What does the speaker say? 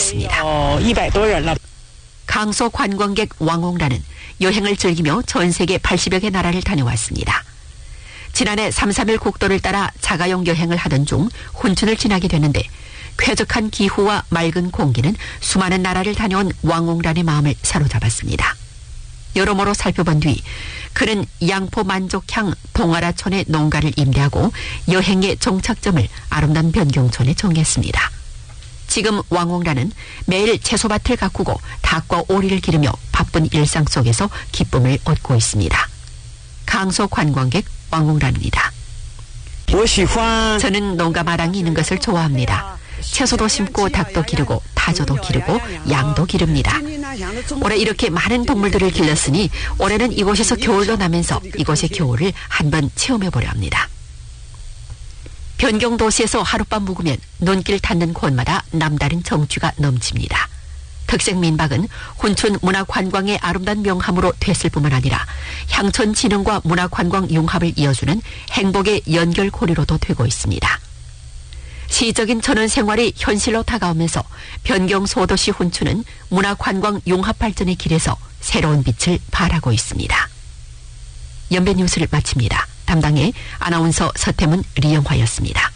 했습니다. 강소 관광객 왕홍란은 여행을 즐기며 전 세계 80여 개 나라를 다녀왔습니다. 지난해 3, 3일 국도를 따라 자가용 여행을 하던 중 혼춘을 지나게 되는데 쾌적한 기후와 맑은 공기는 수많은 나라를 다녀온 왕홍란의 마음을 사로잡았습니다. 여러모로 살펴본 뒤 그는 양포 만족향 봉하라촌의 농가를 임대하고 여행의 정착점을 아름다운 변경촌에 정했습니다. 지금 왕홍란은 매일 채소밭을 가꾸고 닭과 오리를 기르며 바쁜 일상 속에서 기쁨을 얻고 있습니다. 강소 관광객 왕홍란입니다. 저는 농가 마당이 있는 것을 좋아합니다. 채소도 심고 닭도 기르고 타조도 기르고 양도 기릅니다. 올해 이렇게 많은 동물들을 길렀으니 올해는 이곳에서 겨울도 나면서 이곳의 겨울을 한번 체험해보려 합니다. 변경도시에서 하룻밤 묵으면 눈길 닿는 곳마다 남다른 정취가 넘칩니다. 특색 민박은 혼춘 문화관광의 아름다운 명함으로 됐을 뿐만 아니라 향촌 진흥과 문화관광 융합을 이어주는 행복의 연결고리로도 되고 있습니다. 시적인 전원 생활이 현실로 다가오면서 변경 소도시 혼춘은 문화관광 융합 발전의 길에서 새로운 빛을 발하고 있습니다. 연변 뉴스를 마칩니다. 담당의 아나운서 서태문 리영화였습니다.